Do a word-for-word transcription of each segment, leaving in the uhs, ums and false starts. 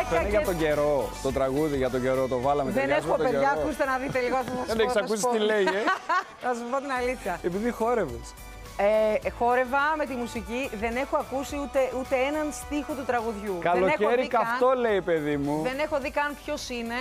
Αυτό είναι για τον καιρό. Το τραγούδι για τον καιρό το βάλαμε. Δεν έχω παιδιά, ακούστε να δείτε λίγο. Δεν έχεις ακούσει τι λέει, ε. Θα σου πω την αλήθεια. Επειδή χόρευες. Ε, χόρευα με τη μουσική, δεν έχω ακούσει ούτε, ούτε έναν στίχο του τραγουδιού. Καλοκαίρι καυτό καν, λέει, παιδί μου. Δεν έχω δει καν ποιος είναι.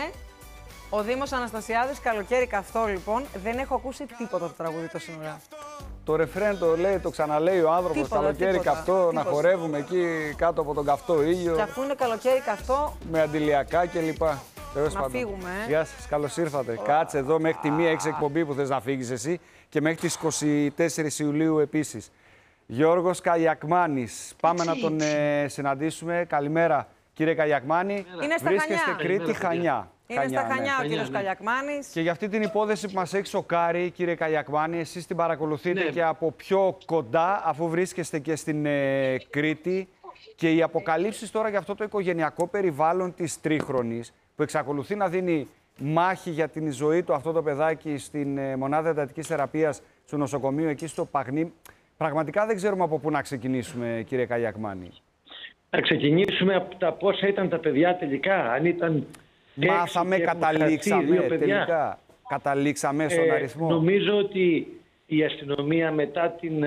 Ο Δήμος Αναστασιάδης, καλοκαίρι καυτό λοιπόν. Δεν έχω ακούσει τίποτα το τραγούδι το σύνορα. Το ρεφρέν το λέει, το ξαναλέει ο άνθρωπος. Καλοκαίρι τίποτα, καυτό, τίποτα. Να χορεύουμε εκεί κάτω από τον καυτό ήλιο. Και αφού είναι καλοκαίρι καυτό. Με αντιλιακά κλπ. Να φύγουμε. Ε. Γεια σας, καλώς ήρθατε. Oh. Κάτσε εδώ μέχρι τη μία έξι εκπομπή που θες να φύγεις εσύ και μέχρι τις είκοσι τέσσερις Ιουλίου επίσης. Γιώργος Καγιακμάνης. Πάμε να τον ε, συναντήσουμε. Καλημέρα, κύριε Καγιακμάνη. Είναι στα Βρίσκεστε Χανιά. Κρήτη, Καλημέρα, Χανιά. Είναι Χανιά, στα Χανιά ναι. ο κύριος ναι. Καγιακμάνης. Και για αυτή την υπόθεση που μας έχει σοκάρει, κύριε Καγιακμάνη, εσείς την παρακολουθείτε ναι. και από πιο κοντά, αφού βρίσκεστε και στην ε, Κρήτη. Και οι αποκαλύψεις τώρα για αυτό το οικογενειακό περιβάλλον της τρίχρονης, που εξακολουθεί να δίνει μάχη για την ζωή του αυτό το παιδάκι στην ε, μονάδα εντατικής θεραπείας στο νοσοκομείο εκεί στο Παγνί. Πραγματικά δεν ξέρουμε από πού να ξεκινήσουμε, κύριε Καγιακμάνη. Να ξεκινήσουμε από τα πόσα ήταν τα παιδιά τελικά, αν ήταν... Μάθαμε, καταλήξαμε τελικά. Καταλήξαμε στον ε, αριθμό. Νομίζω ότι η αστυνομία μετά, την,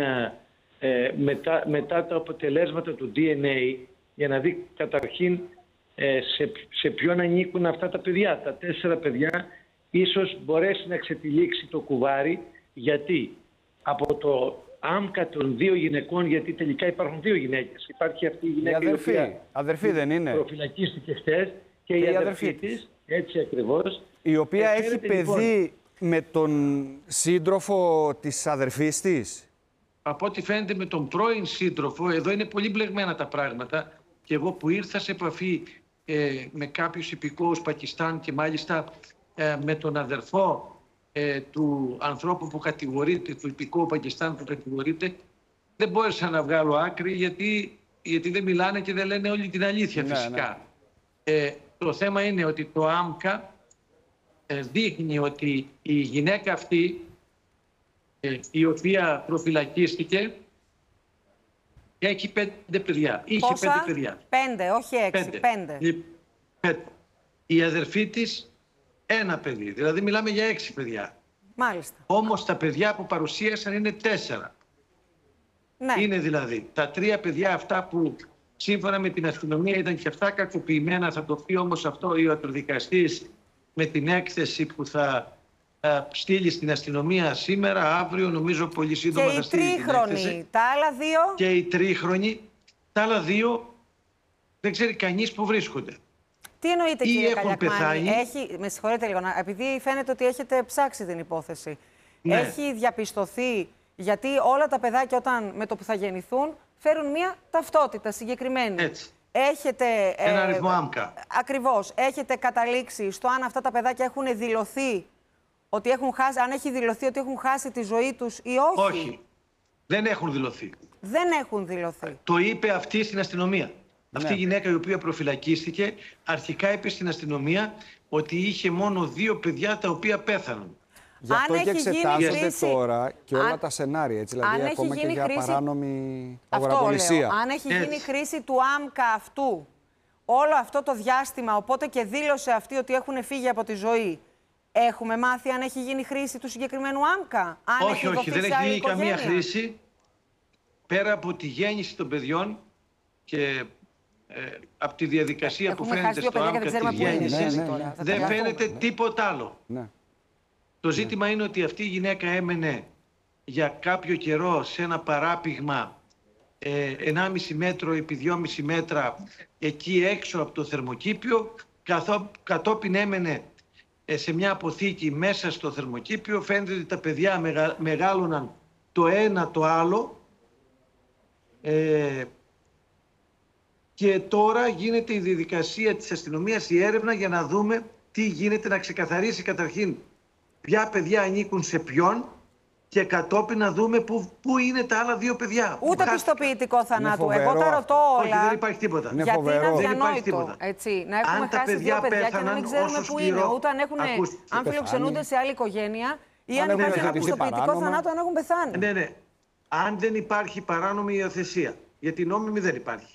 ε, μετά, μετά τα αποτελέσματα του ντι εν έι, για να δει καταρχήν ε, σε, σε ποιον ανήκουν αυτά τα παιδιά. Τα τέσσερα παιδιά ίσως μπορέσει να ξετυλίξει το κουβάρι, γιατί από το άμκα των δύο γυναικών, γιατί τελικά υπάρχουν δύο γυναίκες. Υπάρχει αυτή η γυναίκα η, αδερφή. η οποία αδερφή δεν είναι. προφυλακίστηκε χθες και, και η, η αδερφή της, έτσι ακριβώς. Η οποία ε, έχει παιδί λοιπόν, με τον σύντροφο της αδερφής της. Από ό,τι φαίνεται με τον πρώην σύντροφο, εδώ είναι πολύ μπλεγμένα τα πράγματα. Και εγώ που ήρθα σε επαφή ε, με κάποιους υπηκόους Πακιστάν και μάλιστα ε, με τον αδερφό ε, του ανθρώπου που κατηγορείται, του υπηκόου Πακιστάν που κατηγορείται, δεν μπόρεσα να βγάλω άκρη γιατί, γιατί δεν μιλάνε και δεν λένε όλη την αλήθεια ναι, φυσικά. Ναι. Ε, το θέμα είναι ότι το άμκα ε, δείχνει ότι η γυναίκα αυτή ε, η οποία προφυλακίστηκε έχει πέντε παιδιά. Είχε Πόσα? πέντε παιδιά. Πέντε, όχι έξι. Πέντε. Πέντε. πέντε. Η αδερφή της ένα παιδί. Δηλαδή μιλάμε για έξι παιδιά. Μάλιστα. Όμως τα παιδιά που παρουσίασαν είναι τέσσερα. Ναι. Είναι δηλαδή τα τρία παιδιά αυτά που σύμφωνα με την αστυνομία ήταν και αυτά κακοποιημένα. Θα το πει όμως αυτό ο ιατροδικαστής με την έκθεση που θα στείλει στην αστυνομία σήμερα, αύριο, νομίζω πολύ σύντομα θα στείλει την έκθεση. Και οι τρίχρονοι, τα άλλα δύο. Και οι τρίχρονοι, τα άλλα δύο δεν ξέρει κανείς που βρίσκονται. Τι εννοείται, ή κύριε έχουν Καγιακμάνη, πεθάνει. έχει, με συγχωρείτε λίγο, επειδή φαίνεται ότι έχετε ψάξει την υπόθεση. Ναι. Έχει διαπιστωθεί, γιατί όλα τα παιδάκια όταν με το που θα γεννηθούν φέρουν μία ταυτότητα συγκεκριμένη. Έτσι. Έχετε, Ένα ε, αριθμό άμκα. Ακριβώς. Έχετε καταλήξει στο αν αυτά τα παιδάκια έχουν δηλωθεί, ότι έχουν χάσει, αν έχει δηλωθεί ότι έχουν χάσει τη ζωή τους ή όχι. Όχι. Δεν έχουν δηλωθεί. Δεν έχουν δηλωθεί. Το είπε αυτή στην αστυνομία. Ναι. Αυτή η γυναίκα η οποία προφυλακίστηκε αρχικά είπε στην αστυνομία ότι είχε μόνο δύο παιδιά τα οποία πέθαναν. Γι' αυτό αν και εξετάζονται χρήση... τώρα και όλα αν... τα σενάρια, έτσι, δηλαδή αν ακόμα και για χρήση... παράνομη αυτό αγοραπολισία. Λέω. Αν έχει έτσι. γίνει χρήση του άμκα αυτού όλο αυτό το διάστημα, οπότε και δήλωσε αυτή ότι έχουν φύγει από τη ζωή, έχουμε μάθει αν έχει γίνει χρήση του συγκεκριμένου άμκα? Αν όχι, έχει όχι, δεν έχει γίνει οικογένεια. καμία χρήση πέρα από τη γέννηση των παιδιών και ε, από τη διαδικασία έχουμε που φαίνεται στο άμκα της γέννησης, ναι, ναι, ναι. δεν φαίνεται ναι. τίποτα άλλο. Ναι. Το ζήτημα ναι. είναι ότι αυτή η γυναίκα έμενε για κάποιο καιρό σε ένα παράπηγμα ε, ενάμιση μέτρο επί δυόμιση μέτρα εκεί έξω από το θερμοκήπιο, καθό, κατόπιν έμενε ε, σε μια αποθήκη μέσα στο θερμοκήπιο. Φαίνεται ότι τα παιδιά μεγα, μεγάλωναν το ένα το άλλο ε, και τώρα γίνεται η διαδικασία της αστυνομίας, η έρευνα για να δούμε τι γίνεται, να ξεκαθαρίσει καταρχήν ποια παιδιά ανήκουν σε ποιον και κατόπιν να δούμε πού, πού είναι τα άλλα δύο παιδιά. Ούτε πιστοποιητικό θανάτου. Εγώ τα ρωτώ όλα. Όχι, δεν υπάρχει τίποτα. Είναι γιατί είναι αδιανόητο. Έτσι, να έχουμε αν χάσει δύο παιδιά και να μην ξέρουμε πού είναι. Ούτε αν, έχουν, αν φιλοξενούνται σε άλλη οικογένεια ή αν, αν υπάρχει ένα πιστοποιητικό παράνομα. θανάτου, αν έχουν πεθάνει. Ναι, ναι. Αν δεν υπάρχει παράνομη υιοθεσία. Γιατί νόμιμη δεν υπάρχει.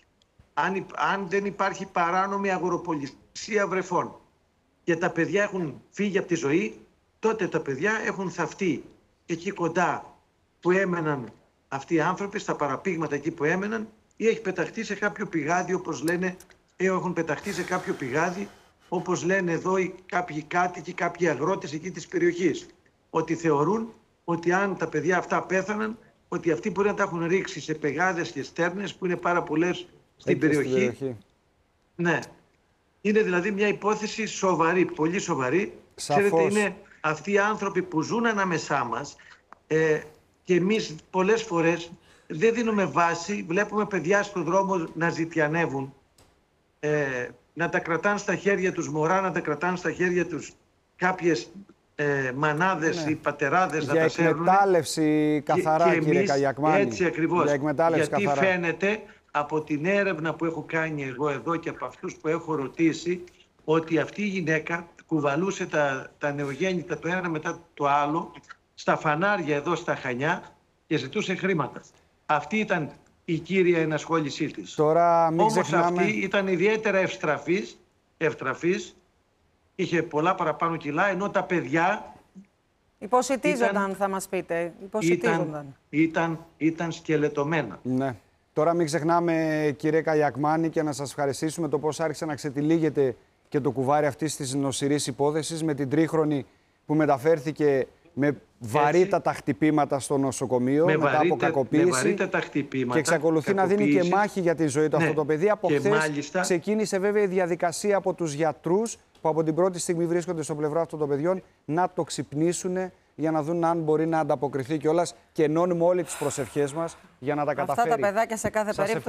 αν, υπ- αν δεν υπάρχει παράνομη αγοροπολισία βρεφών και τα παιδιά έχουν φύγει από τη ζωή, τότε τα παιδιά έχουν θαυτεί εκεί κοντά που έμεναν αυτοί οι άνθρωποι, στα παραπήγματα εκεί που έμεναν, ή έχει πεταχτεί σε κάποιο πηγάδι, όπως λένε, ή έχουν πεταχτεί σε κάποιο πηγάδι, όπως λένε εδώ οι κάποιοι κάτοικοι, κάποιοι αγρότες εκεί της περιοχής. Ότι θεωρούν ότι αν τα παιδιά αυτά πέθαναν, ότι αυτοί μπορεί να τα έχουν ρίξει σε πηγάδες και στέρνες που είναι πάρα πολλές στην περιοχή. στην περιοχή. Ναι. Είναι δηλαδή μια υπόθεση σοβαρή, πολύ σοβαρή. Σαφώς. Ξέρετε, είναι αυτοί οι άνθρωποι που ζουν ανάμεσά μας ε, και εμείς πολλές φορές δεν δίνουμε βάση. Βλέπουμε παιδιά στον δρόμο να ζητιανεύουν, ε, να τα κρατάνε στα χέρια τους μωρά, να τα κρατάνε στα χέρια τους κάποιες ε, μανάδες Ναι. ή πατεράδες Για να τα σέρνουν. εκμετάλλευση καθαρά, Και- και κύριε εμείς Καγιακμάνη. Έτσι ακριβώς. Για εκμετάλλευση Γιατί καθαρά. φαίνεται από την έρευνα που έχω κάνει εγώ εδώ και από αυτούς που έχω ρωτήσει, ότι αυτή η γυναίκα κουβαλούσε τα, τα νεογέννητα το ένα μετά το άλλο στα φανάρια εδώ στα Χανιά και ζητούσε χρήματα. Αυτή ήταν η κύρια ενασχόλησή της. Τώρα μην Όμως ξεχνάμε... αυτή ήταν ιδιαίτερα ευστραφής, ευστραφής, είχε πολλά παραπάνω κιλά, ενώ τα παιδιά Υποσιτίζονταν, Ήταν- θα μας πείτε. ήταν, Υποσιτίζονταν. ήταν, ήταν σκελετωμένα. Ναι. Τώρα μην ξεχνάμε, κύριε Καγιακμάνη, και να σας ευχαριστήσουμε το πώς άρχισε να ξετυλίγεται και το κουβάρι αυτής της νοσηρής υπόθεσης με την τρίχρονη που μεταφέρθηκε με βαρύτατα χτυπήματα στο νοσοκομείο Με, μετά από βαρύτε, με κακοποίηση βαρύτατα χτυπήματα. και εξακολουθεί να δίνει και κακοποίησεις. μάχη για τη ζωή του Ναι. αυτό το παιδί. Από Και χθες μάλιστα- ξεκίνησε βέβαια η διαδικασία από τους γιατρούς που από την πρώτη στιγμή βρίσκονται στο πλευρό αυτών των παιδιών να το ξυπνήσουν για να δουν αν μπορεί να ανταποκριθεί κιόλας, και ενώνουμε όλοι τις προσευχές μας για να τα καταφέρει. Αυτά τα παιδάκια σε κάθε Σας περίπτωση